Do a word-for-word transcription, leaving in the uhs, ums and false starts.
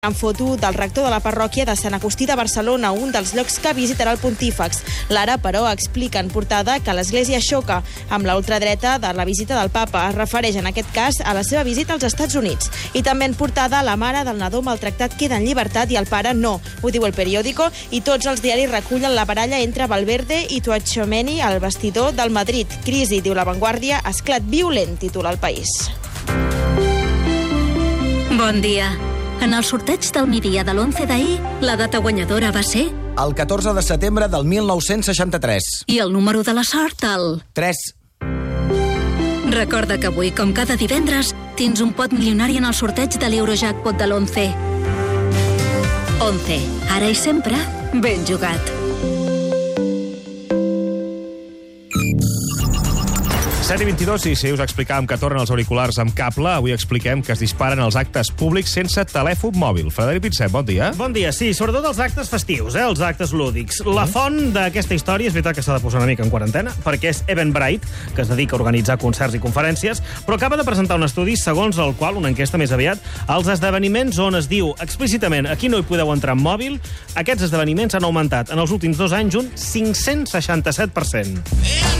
En foto del rector de la parròquia de Sant Agustí de Barcelona, un dels llocs que visitarà el pontífex. L'Ara, però, explica en portada que l'Església xoca amb la ultradreta de la visita del papa. Es refereix, en aquest cas, a la seva visita als Estats Units. I també en portada, la mare del nadó maltractat queda en llibertat i el pare no. Ho diu El Periódico, i tots els diaris recullen la baralla entre Valverde i Tchouaméni al vestidor del Madrid. Crisi, diu La Vanguardia, esclat violent, titula El País. Bon dia. En el sorteig del migdia de l'onze d'ahir, la data guanyadora va ser... El catorze de setembre del mil nou-cents seixanta-tres. I el número de la sort, el... tres. Recorda que avui, com cada divendres, tens un pot milionari en el sorteig de l'Eurojackpot de l'onze. onze. Ara i sempre, ben jugat. set i vint-i-dos, i si us explicàvem que tornen els auriculars amb cable, avui expliquem que es disparen els actes públics sense telèfon mòbil. Frederic Pinsent, bon dia. Bon dia, sí, sobretot els actes festius, eh, els actes lúdics. La font d'aquesta història és veritat que s'ha de posar una mica en quarantena, perquè és Eventbrite, que es dedica a organitzar concerts i conferències, però acaba de presentar un estudi segons el qual, una enquesta més aviat, els esdeveniments on es diu explícitament aquí no hi podeu entrar amb mòbil, aquests esdeveniments han augmentat en els últims dos anys un cinc-cents seixanta-set per cent.